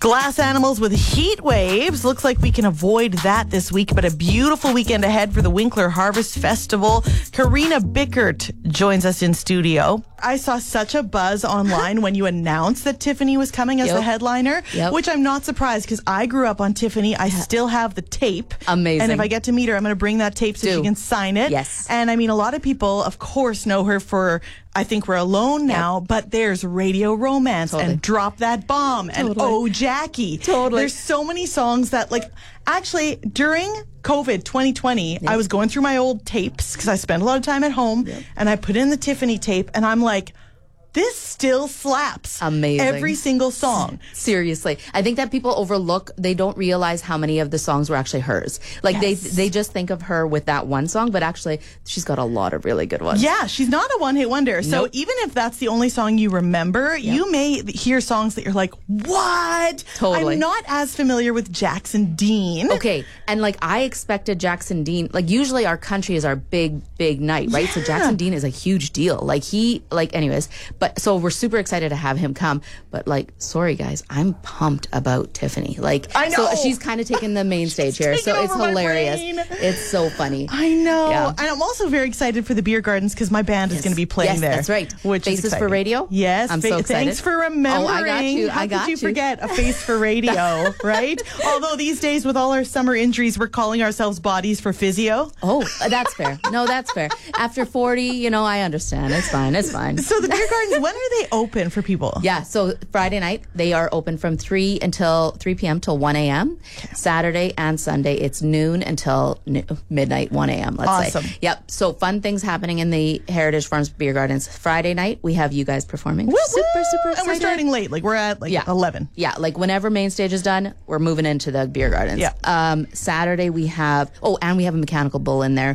Glass Animals with Heat Waves. Looks like we can avoid that this week, but a beautiful weekend ahead for the Winkler Harvest Festival. Karina Bickert joins us in studio. I saw such a buzz online when you announced that Tiffany was coming as the headliner, which I'm not surprised because I grew up on Tiffany. I still have the tape. Amazing. And if I get to meet her, I'm going to bring that tape so she can sign it. Yes. And I mean, a lot of people, of course, know her for I Think We're Alone Now, but there's Radio Romance and Drop That Bomb and Oh Jackie. There's so many songs that, like, actually, during COVID 2020, I was going through my old tapes because I spent a lot of time at home, and I put in the Tiffany tape, and I'm like, this still slaps. Amazing. Every single song. Seriously. I think that people overlook, they don't realize how many of the songs were actually hers. Like, they just think of her with that one song, but actually, she's got a lot of really good ones. Yeah, she's not a one-hit wonder. So even if that's the only song you remember, you may hear songs that you're like, what? Totally. I'm not as familiar with Jackson Dean. Okay, and like, I expected Jackson Dean, like, usually our country is our big night, right? So Jackson Dean is a huge deal. Like, anyways, but so we're super excited to have him come. But like, sorry guys, I'm pumped about Tiffany. Like, I know. So she's kind of taking the main stage here. So it's hilarious. It's so funny. I know. Yeah. And I'm also very excited for the Beer Gardens because my band is going to be playing there. Yes, that's right. Which Faces is for Radio? Yes. I'm so excited. Thanks for remembering. Oh, I got you. How I got could you you. forget a face for radio, right? Although these days with all our summer injuries, we're calling ourselves Bodies for Physio. Oh, that's fair. No, that's fair. After 40, I understand. It's fine. It's fine. So the Beer Gardens, when are they open for people? Yeah, so Friday night, they are open from 3 p.m. till 1 a.m. Okay. Saturday and Sunday, it's noon until midnight, 1 a.m., let's say. Yep, so fun things happening in the Heritage Farms Beer Gardens. Friday night, we have you guys performing. Woo-woo! Super excited. And we're starting late. Like, we're at 11. Yeah, like whenever main stage is done, we're moving into the Beer Gardens. Yeah. Saturday, we have, and we have a Mechanical Bull in there.